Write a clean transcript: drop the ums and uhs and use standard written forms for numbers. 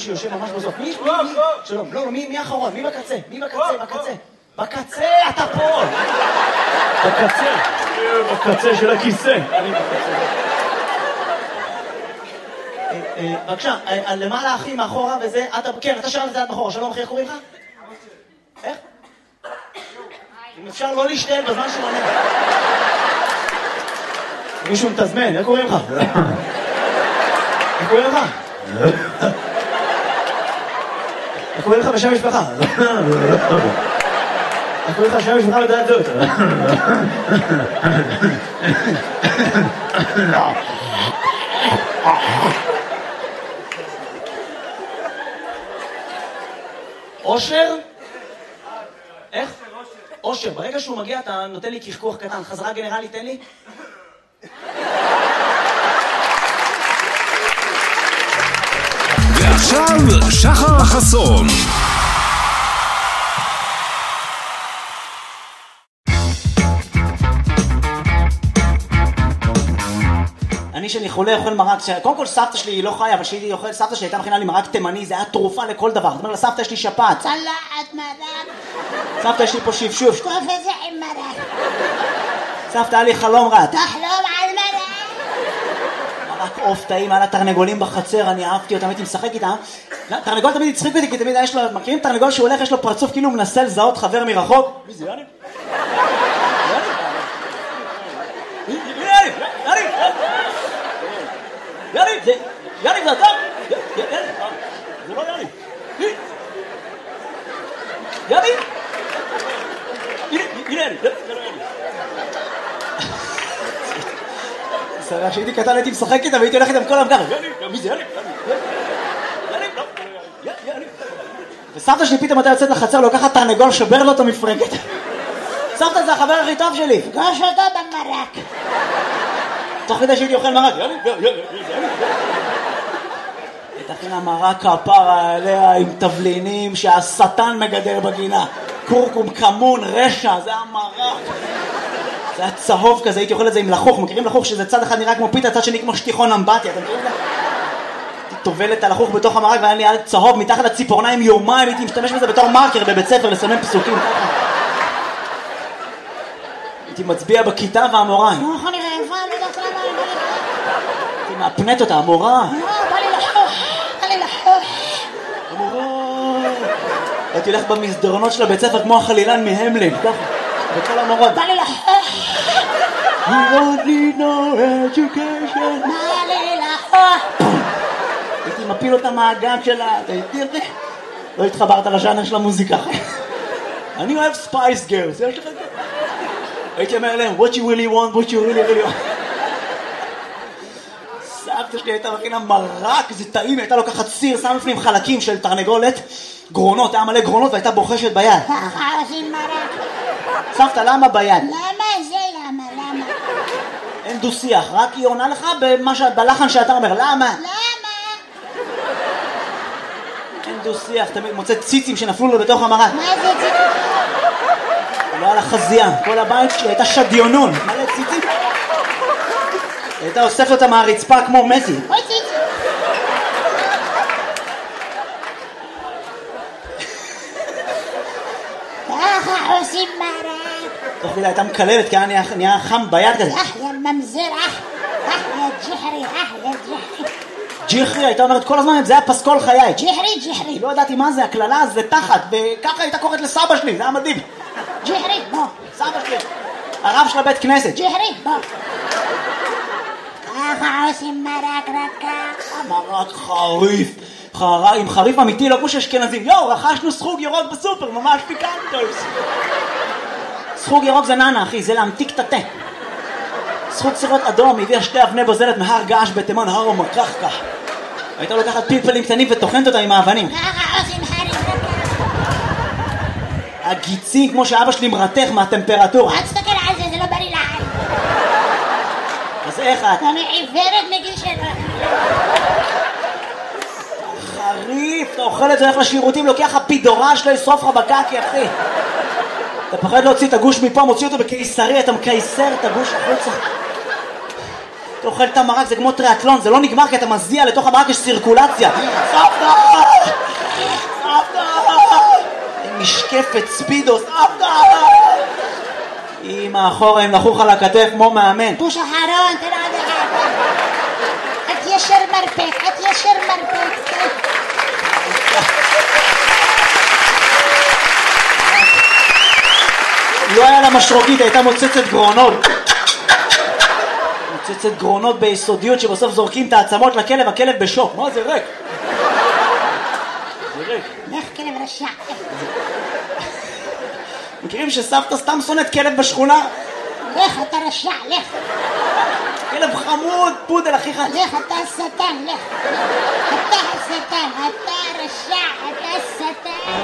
שיושב ממש בסוף. מי? שלום. לא, מי האחרון? מי בקצה? בקצה, אתה פה! בקצה של הכיסא. אני בקצה. בבקשה, למעלה אחי מאחורה וזה, כן, אתה שאלת את זה עד מאחורה. שלום אחי, איך קוראים לך? איך? אם אפשר לא להשתעל בזמן שהוא עונה. מישהו מתזמן, איך קוראים לך? איך קוראים לך? איך קוראים לך בשם משפחה? איך קוראים לך שם משפחה לדעת זאת? אושר? איך? אושר, ברגע שהוא מגיע אתה נותן לי קשקוח קטן, חזרה גנרלית תן לי? ועכשיו שחר חסון. אני שאני חולה אוכל מרק, קודם כל סבתא שלי היא לא חיה, אבל שהיא אוכל, סבתא שלי הייתה מכינה לי מרק תימני, זה היה תרופה לכל דבר. זאת אומרת לסבתא יש לי שפעת. צלעת מרק. סבתא יש לי פה שפשוף. שטוף את זה עם מרק. סבתא היה לי חלום רע. תחלום על מרק. מרק עוף טעים, היה לה תרנגולים בחצר, אני אהבתי אותם, הייתי משחק איתה. תרנגול תמיד הצחיק אותי, כי תמיד יש לו, מכירים תרנגול שהוא הולך, יש לו פרצוף כאילו הוא מנסה לזהות חבר מרחוק? מי זה, יאני? יאני, זה אתה? זה לא יאני. יאני? הנה יאני, זה לא יאני. סרח, שהייתי קטן הייתי משחק איתה והייתי הולך איתם כל המגר. יאני, מי זה יאני? יאני. וסבתא שלי פתאום הייתה יוצאת לחצר, לוקחת תרנגול, שובר לו את המפרקת. סבתא זה החבר הכי טוב שלי. פגוש אותו במרק. תוך כדי שהייתי אוכל מרק. יאני. תכינה מרק כפרה עליה עם תבלינים שהשטן מגדל בגינה. קורקום, כמון, רשע, זה היה מרק. זה היה צהוב כזה, הייתי אוכל את זה עם לחוך. מכירים לחוך שזה צד אחד נראה כמו פיתה, צד שני כמו שטיחון אמבטיה, אתם מכירים את זה? הייתי טובלת על לחוך בתוך המרק והיה לי צהוב מתחת לציפורניים יומיים, הייתי משתמש בזה בתור מרקר בבית ספר לסמן פסוקים. הייתי מצביע בכיתה והמורה. אני רעבה, אני יודעת למה אני... הייתי מאפנת אותה, המורה. בא לי לחוך. המורה. הייתי הולך במסדרונות של הבית ספר כמו החלילן מהמלין, ככה, בכל המורות. בא לי לחוך. You don't need no education. בא לי לחוך. הייתי מפיל אותה מהגג שלה, לא התחברת לז'אנר של המוזיקה. אני אוהב ספייס גרס, יש לך את זה? הייתי אומר להם, what you really want, what you really want. סבתא שלי הייתה מכינה מרק, זה טעים, הייתה לוקחת סיר, שם לפנים חלקים של תרנגולת, גרונות, היה מלא גרונות והייתה בוחשת ביד. ככה עושים מרק. סבתא, למה ביד? למה? אין דו שיח, רק היא עונה לך בלחן שאתה אומר, למה? אין דו שיח, תמיד מוצא ציצים שנפלו לו בתוך המרק. מה זה ציצים? לא על החזייה, כל הבית שלי הייתה שדיונון, מלא ציצים. הייתה אוספת אותה מהרצפה כמו מסי. אוי ציצים. ככה עושים מרק. תוך כדי הייתה מקללת כי נהיה חם ביד כזה. יא ממזר, יא ג'חרי. ג'חרי, הייתה אומרת כל הזמן, זה היה פסקול חיי. ג'חרי. לא ידעתי מה זה, הכללה זה תחת, וככה הייתה קוראת לסבא שלי, זה היה מדהים. ג'חרי, בוא. סבא שלי, הרב של הבית כנסת. ג'חרי, בוא. ככה עושים מרק רקק. מרק חריף, עם חריף אמיתי, לא כמו שאשכנזים. רכשנו סחוג ירוק בסופר, ממש פיקנטוס. סחוג ירוק זה ננה, אחי, זה להמתיק את התה. סחוג סירות אדום, הביאה 2 אבני בוזלת מהר געש בתימן, הר ומקחקה. הייתה לוקחת פלפלים קטנים וטוחנת אותה עם האבנים. ככה עושים חריף רקק. הגיצים, כמו שאבא שלי מרתך מהטמפרטורה. אל תסתכל על זה, זה לא בריא לעין. אז איך את? אני עיוורת מגיל 7. חריף, אתה אוכל את זה, הולך לשירותים, לוקח לך פידורן שלא ישרוף לך בקקי, אחי. אתה פחד להוציא את הגוש מפה, מוציא אותו בקיסרי, אתה מקייסר את הגוש החוצה. אתה אוכל את המרק, זה כמו טריאטלון, זה לא נגמר כי אתה מזיע לתוך המרק, יש סירקולציה. סבתא! משקפת ספידוס, אמא אחורה הם לחוך על הכתף כמו מאמן. בוש אחרון, תראה עוד אחד. את ישר מרפק, את ישר מרפק. לא היה לה משרוקית, הייתה מוצצת גרונות. מוצצת גרונות ביסודיות שבסוף זורקים את העצמות לכלב, הכלב בשוק. מה זה ריק? זה ריק. לך כלב רשע. מכירים שסבתא סתם שונאת כלב בשכונה? לך אתה רשע, לך. כלב חמוד, פודל אחיך. לך אתה השטן, לך. אתה השטן, אתה